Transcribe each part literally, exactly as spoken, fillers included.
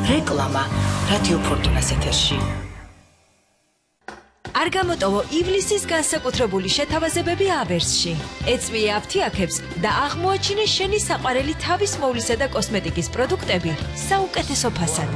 რეკლამა რადიო ფორტუნას ეთერში. არ გამოტოვო ივლისის განსაკუთრებული შეთავაზებები ავერსში. ეწვიე აფთიაქებს და აღმოაჩინე შენი საყვარელი თავის მოვლისა და კოსმეტიკის პროდუქტები საუკეთესო ფასად.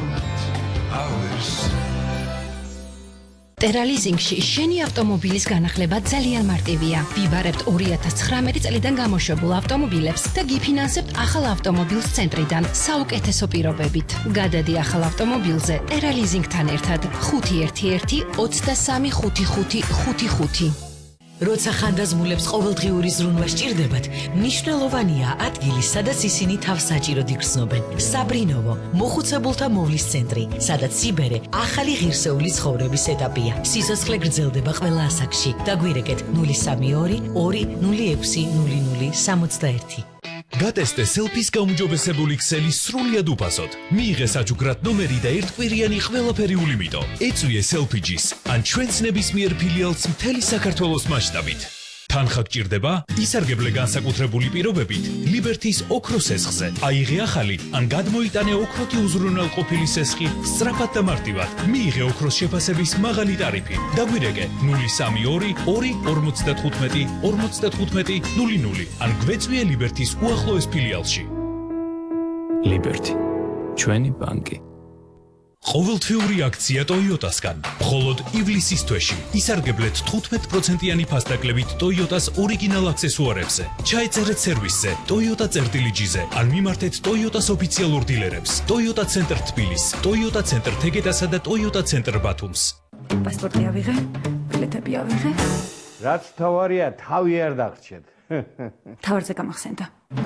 ტერალიზინგში შენი ავტომობილის განახლება ძალიან მარტივია. ვიბარებთ ორი ათას ცხრამეტი წლიდან გამოშვებულ ავტომობილებს და გიფინანსებთ ახალ ავტომობილს ცენტრიდან საუკეთესო პირობებით. გადადი ახალ ავტომობილზე ტერალიზინგთან ერთად ხუთი ერთი ერთი ოცდასამი ხუთი ხუთი ხუთი ხუთი. როცა ხანდაზმულებს ყოველდღიური ზრუნვა სჭირდებათ, მნიშვნელოვანია ადგილი, სადაც ისინი თავს საჭიროდ იგრძნობენ. საბრინოვო, მოხუცებულთა მოვლის ცენტრი, სადაც სიბერე ახალი ღირსეული ცხოვრების ეტაპია. სიცოცხლე გრძელდება ყველა ასაკში. დაგვირეკეთ ნული სამი ორი ორი ნული ექვსი ნული ნული სამოცდაერთი. გატესტე სელფის გაუმჯობესებული ქსელი სრულიად უფასოდ. მიიღე საჩუქრად ნომერი და ერთკვირიანი ყველაფერი ულიმიტო. ეწვიე სელფიჯის ან ჩვენს ნებისმიერ ფილიალს მთელი საქართველოს მასშტაბით. თანხა გჭირდება? ისარგებლე განსაკუთრებული პირობებით ლიბერთის ოქროს სესხზე. აიღე ახალი ან გადმოიტანე ოქროთი უზრუნველყოფილი სესხი სწრაფად და მარტივად. მიიღე ოქროს შეფასების მაღალი ტარიფი. დაგვირეკე ნული სამი ორი ორი ორმოცდათხუთმეტი ორმოცდათხუთმეტი ნული ნული ან გვეწვიე ლიბერთის უახლოეს ფილიალში. ლიბერთი, ჩვენი ბანკი. ყოველთვიური აქცია ტოიოტასგან. მხოლოდ ივლისის თვეში ისარგებლეთ თხუთმეტ პროცენტიანი ფასდაკლებით ტოიოტას ორიგინალ აქსესუარებზე. ჩაეწერეთ სერვისზე, ტოიოტა წერტილიჯიზე, ან მიმართეთ ტოიოტას ოფიციალურ დილერებს. ტოიოტა ცენტრ თბილის, ტოიოტა ცენტრ თეგედასა და ტოიოტა ცენტრ ბათუმს. პასპორტი ავიღე, ბილეთები ავიღე. რაც თავარია, თავი არ დაღჩეთ. თავარზე გამახსენდა.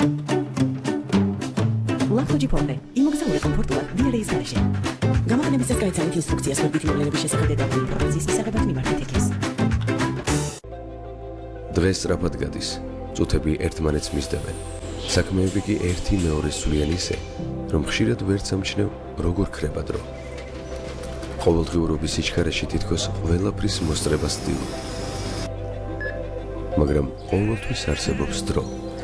ლაქოჯი ფონდე, იმოგზაურე კომფორტულად დილერის გარეშე. გამოგონების ეს გაიცანით ინსტრუქციას მოდვითი მოვლენების შესახებ დეტალური ინფორმაციის მისაღებად მიმართეთ ექეს. დღეს სწრაფად გადის. წუთები ერთმანეთს მისდევენ. საქმეები კი ერთი მეორის სულიან ისე, რომ ხშირად ვერ სამჩნევ, როგორ ქრება დრო. ყოველდღიურობის სიჩქარეში თითქოს ყველაფრის მოსწრებას ვცდილობ. მაგრამ ყოველთვის არსებობს დრო.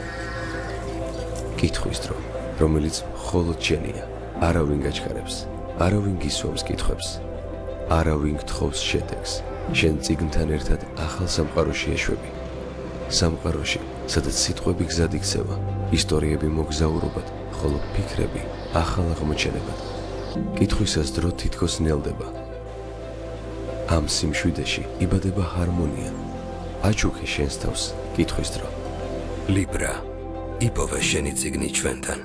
კითხვის დრო, რომელიც მხოლოდ შენია. არავინ გაჩქარებს. არავინ გისვამს კითხვებს. არავინ გთხოვს შედეგს. შენ წიგნთან ერთად ახალ სამყაროში ეშვები. სამყაროში, სადაც სიტყვები გზად იქცევა, ისტორიები მოგზაურობად, ხოლო ფიქრები ახალ აღმოჩენებად. კითხვისას დრო თითქოს ნელდება. ამ სიმშვიდეში იბადება ჰარმონია. აჩუქე შენს თავს კითხვის დრო. ლიბრა, იპოვე შენი წიგნი ჩვენთან.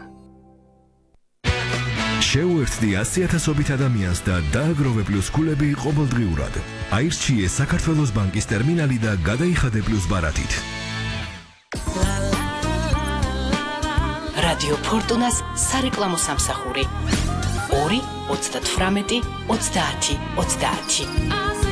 შეუერთდი ასი ათასობით ადამიანს და დააგროვე პლუს ქულები ყოველდღიურად. აირჩიე საქართველოს ბანკის ტერმინალი და გადაიხადე პლუს ბარათით. რადიო ფორტუნას სარეკლამო სამსახური ორი ოცდათვრამეტი ოცდაათი ოცდაათი.